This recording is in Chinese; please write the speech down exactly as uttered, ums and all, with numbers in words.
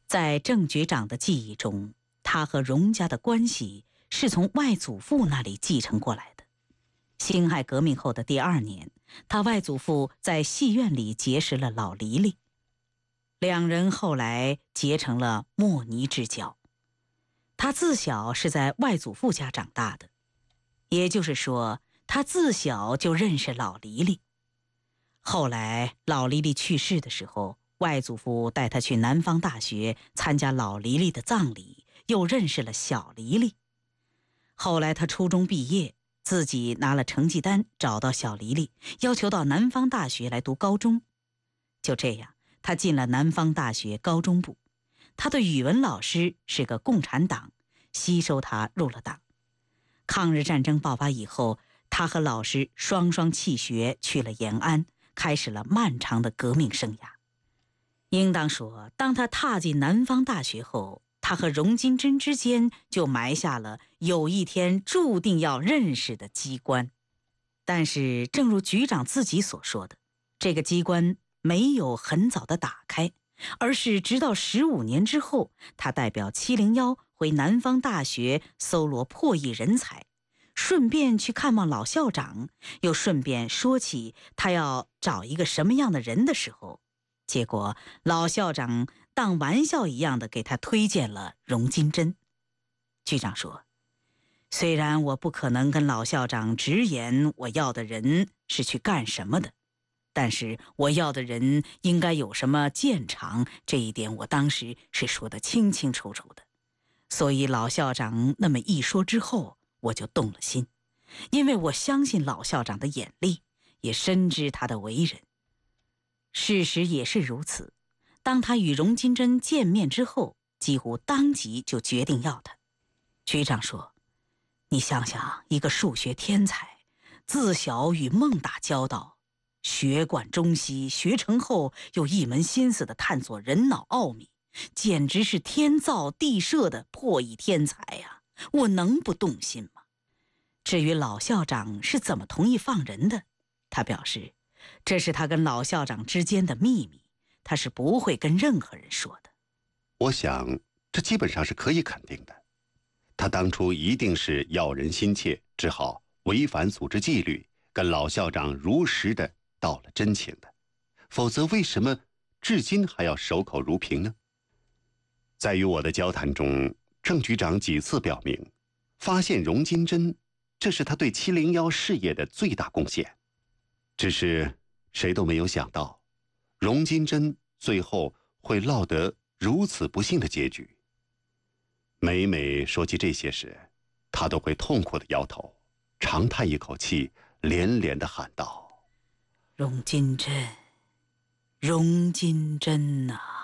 在郑局长的记忆中，他和荣家的关系是从外祖父那里继承过来的。辛亥革命后的第二年，他外祖父在戏院里结识了老黎黎，两人后来结成了莫逆之交。他自小是在外祖父家长大的，也就是说，他自小就认识老黎黎。后来老黎黎去世的时候，外祖父带他去南方大学参加老黎黎的葬礼，又认识了小黎黎。后来他初中毕业，自己拿了成绩单找到小黎黎，要求到南方大学来读高中。就这样，他进了南方大学高中部。他的语文老师是个共产党，吸收他入了党。抗日战争爆发以后，他和老师双双弃学去了延安，开始了漫长的革命生涯。应当说，当他踏进南方大学后，他和荣金珍之间就埋下了有一天注定要认识的机关。但是正如局长自己所说的，这个机关没有很早的打开，而是直到十五年之后，他代表七零一回南方大学搜罗破译人才，顺便去看望老校长，又顺便说起他要找一个什么样的人的时候，结果老校长当玩笑一样的给他推荐了荣金珍。局长说，虽然我不可能跟老校长直言我要的人是去干什么的，但是我要的人应该有什么见长，这一点我当时是说得清清楚楚的。所以老校长那么一说之后，我就动了心，因为我相信老校长的眼力，也深知他的为人。事实也是如此，当他与荣金珍见面之后，几乎当即就决定要他。局长说，你想想，一个数学天才，自小与梦打交道，学贯中西，学成后又一门心思地探索人脑奥秘，简直是天造地设的破译天才呀！我能不动心吗？至于老校长是怎么同意放人的，他表示，这是他跟老校长之间的秘密，他是不会跟任何人说的。 我想，这基本上是可以肯定的。他当初一定是要人心切，只好违反组织纪律，跟老校长如实的道了真情的，否则为什么至今还要守口如瓶呢？在与我的交谈中，郑局长几次表明，发现荣金珍，这是他对七零一事业的最大贡献。只是谁都没有想到，荣金珍最后会落得如此不幸的结局。每每说起这些时，他都会痛苦地摇头，长叹一口气，连连地喊道： 荣金珍，荣金珍啊！